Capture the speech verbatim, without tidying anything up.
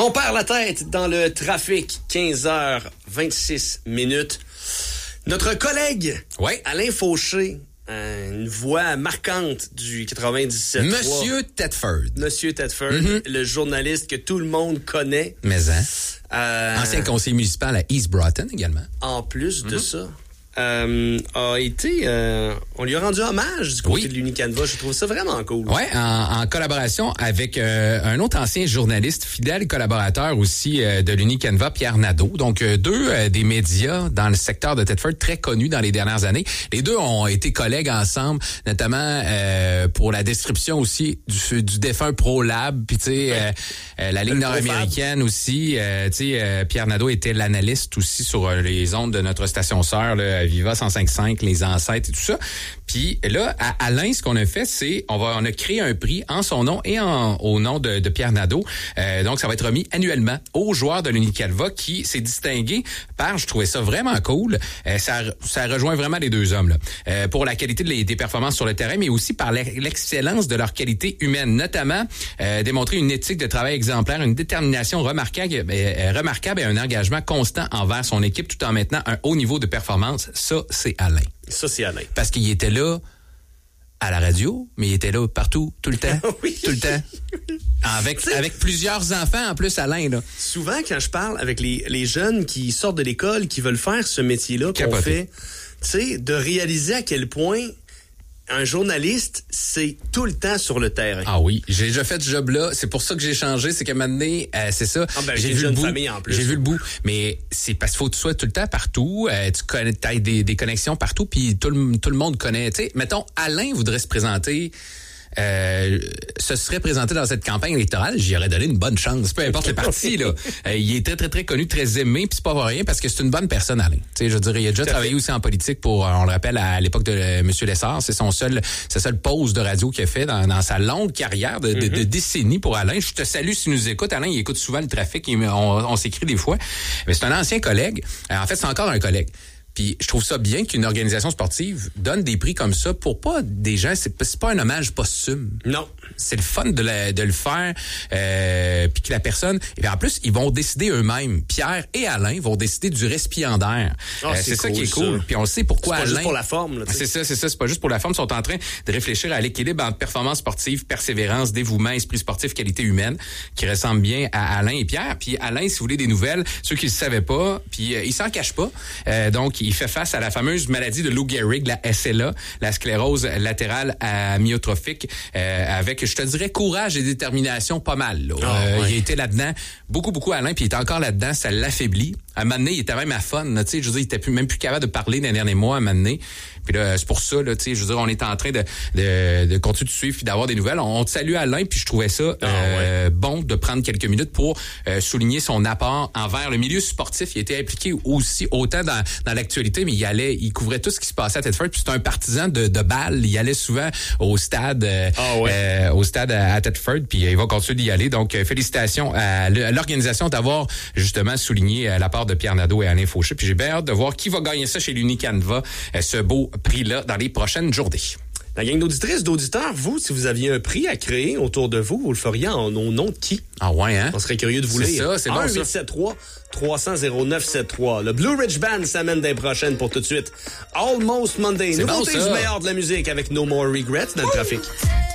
On perd la tête dans le trafic, quinze heures vingt-six minutes. Notre collègue, ouais. Alain Fauché, euh, une voix marquante du quatre-vingt-dix-sept trois. Monsieur Tedford. Monsieur Tedford, mm-hmm. le journaliste que tout le monde connaît. Mais hein. Euh, Ancien conseiller municipal à East Broughton également. En plus de mm-hmm. ça. Euh, a été, euh, on lui a rendu hommage du côté oui. de l'Unicanva. Je trouve ça vraiment cool. Ouais, en, en collaboration avec euh, un autre ancien journaliste, fidèle collaborateur aussi euh, de l'Unicanva, Pierre Nadeau. Donc euh, deux euh, des médias dans le secteur de Tedford très connus dans les dernières années. Les deux ont été collègues ensemble, notamment euh, pour la description aussi du, du défunt ProLab, puis tu sais euh, euh, la Ligue nord-américaine aussi. Euh, tu sais, euh, Pierre Nadeau était l'analyste aussi sur euh, les ondes de notre station sœur là. Viva cent cinq virgule cinq, les ancêtres et tout ça. Puis là, à Alain, ce qu'on a fait, c'est on va on a créé un prix en son nom et en, au nom de, de Pierre Nadeau. Euh, donc, ça va être remis annuellement aux joueurs de l'Unicanva qui s'est distingué par, je trouvais ça vraiment cool, euh, ça, ça rejoint vraiment les deux hommes, là, euh, pour la qualité de, des performances sur le terrain, mais aussi par l'excellence de leur qualité humaine, notamment euh, démontrer une éthique de travail exemplaire, une détermination remarquable, euh, remarquable et un engagement constant envers son équipe tout en maintenant un haut niveau de performance. Ça, c'est Alain. Ça, c'est Alain. Parce qu'il était là à la radio, mais il était là partout, tout le temps. oui. Tout le temps. Avec, avec plusieurs enfants en plus, Alain, là. Souvent, quand je parle avec les, les jeunes qui sortent de l'école, qui veulent faire ce métier-là qu'on fait, tu sais, de réaliser à quel point un journaliste, c'est tout le temps sur le terrain. Ah oui, j'ai déjà fait ce job-là. C'est pour ça que j'ai changé. C'est qu'à un moment donné, euh, c'est ça. Ah ben, j'ai vu le bout. Famille en plus. J'ai vu le bout. Mais c'est parce qu'il faut que tu sois tout le temps partout. Euh, tu connais, t'as des, des connexions partout. Puis tout le, tout le monde connaît. Tu sais, mettons, Alain voudrait se présenter. Euh, se serait présenté dans cette campagne électorale, j'y aurais donné une bonne chance, peu importe le parti, là. Euh, il est très, très, très connu, très aimé, puis c'est pas pour rien parce que c'est une bonne personne, Alain. Tu sais, je veux dire, il a déjà travaillé aussi en politique pour, on le rappelle, à l'époque de euh, M. Lessard. C'est son seul, sa seule pause de radio qu'il a fait dans, dans sa longue carrière de, mm-hmm. de, de décennies pour Alain. Je te salue si tu nous écoutes. Alain, il écoute souvent le trafic, il, on, on s'écrit des fois. Mais c'est un ancien collègue. Euh, en fait, c'est encore un collègue. Puis je trouve ça bien qu'une organisation sportive donne des prix comme ça pour pas des gens, c'est, c'est pas un hommage posthume. Non. C'est le fun de, la, de le faire, euh, puis que la personne... Et puis en plus, ils vont décider eux-mêmes. Pierre et Alain vont décider du récipiendaire. Oh, euh, c'est c'est cool, ça qui est cool. Ça. Puis on sait pourquoi c'est pas Alain... juste pour la forme. Là, c'est ça, c'est ça. C'est pas juste pour la forme. Ils sont en train de réfléchir à l'équilibre entre performance sportive, persévérance, dévouement, esprit sportif, qualité humaine, qui ressemble bien à Alain et Pierre. Puis Alain, si vous voulez des nouvelles, ceux qui le savaient pas, puis euh, il s'en cache pas. Euh, donc, il fait face à la fameuse maladie de Lou Gehrig, la S L A, la sclérose latérale amyotrophique, euh, avec, je te dirais, courage et détermination pas mal. Là. Oh, euh, ouais. Il était là-dedans, beaucoup, beaucoup Alain, puis il était encore là-dedans, ça l'affaiblit. À un moment donné, il était même à fun, tu sais, je veux dire, il était plus, même plus capable de parler dans les derniers mois, à un moment donné. Puis là, c'est pour ça, là, tu sais, je veux dire, on est en train de, de, de continuer de suivre puis d'avoir des nouvelles. On, on te salue Alain, puis je trouvais ça ah, euh, ouais. bon de prendre quelques minutes pour euh, souligner son apport envers le milieu sportif. Il était impliqué aussi autant dans, dans l'actualité, mais il allait, il couvrait tout ce qui se passait à Tedford. Puis c'est un partisan de, de balle. Il allait souvent au stade, euh, ah, ouais. euh, au stade à, à Tedford, puis il va continuer d'y aller. Donc, euh, félicitations à l'organisation d'avoir justement souligné euh, l'apport de Pierre Nadeau et Alain Fauché. Puis j'ai bien hâte de voir qui va gagner ça chez l'Unicanva, euh, ce beau prix-là dans les prochaines journées. La gang d'auditrices, d'auditeurs, vous, si vous aviez un prix à créer autour de vous, vous le feriez en, au nom de qui? Ah ouais, hein? On serait curieux de vous c'est lire. Ça, c'est bon, un huit sept trois trois cents zéro neuf sept trois. Le Blue Ridge Band s'amène des prochaines pour tout de suite. Almost Monday. Nouveauté bon, du meilleur de la musique avec No More Regrets dans le trafic.